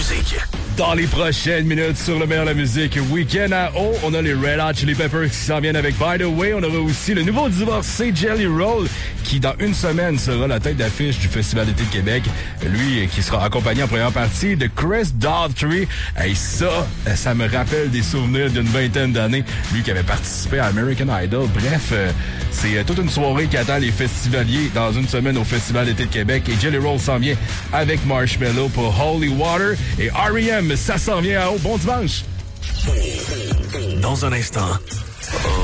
musique. Dans les prochaines minutes sur le meilleur de la musique, Week-end à eau, on a les Red Hot Chili Peppers qui s'en viennent avec By the Way. On aura aussi le nouveau divorcé Jelly Roll qui, dans une semaine, sera la tête d'affiche du Festival d'été de Québec. Lui, qui sera accompagné en première partie de Chris Daughtry. Et ça me rappelle des souvenirs d'une vingtaine d'années. Lui qui avait participé à American Idol. Bref, c'est toute une soirée qui attend les festivaliers dans une semaine au Festival d'été de Québec. Et Jelly Roll s'en vient avec Marshmello pour Holy Water. Et R.E.M., ça s'en vient à haut. Bon dimanche! Dans un instant,